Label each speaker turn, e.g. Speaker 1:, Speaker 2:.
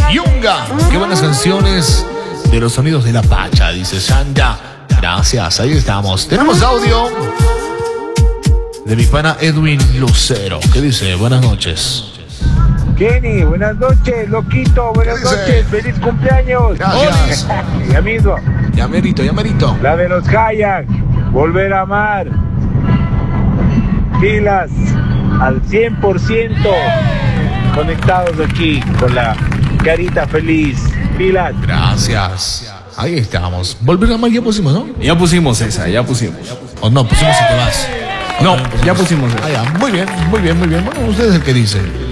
Speaker 1: Yunga. Qué buenas canciones de los sonidos de la Pacha, dice Sandra. Gracias, ahí estamos. Tenemos audio de mi pana Edwin Lucero, que dice: buenas noches.
Speaker 2: Kenny, buenas noches, loquito, buenas noches, feliz cumpleaños.
Speaker 1: Gracias.
Speaker 2: Ya mismo.
Speaker 1: Ya merito, ya merito.
Speaker 2: La de los Kayak, volver a amar. Pilas al 100%, conectados aquí con la carita feliz. Pilas.
Speaker 1: Gracias. Ahí estamos. Volver a amar ya pusimos, ¿no?
Speaker 3: Ya pusimos esa, ya pusimos.
Speaker 1: O no, pusimos Si te vas.
Speaker 3: No, ya pusimos esa.
Speaker 1: Ah, ya. Muy bien, muy bien, muy bien. Bueno, usted es el que dice.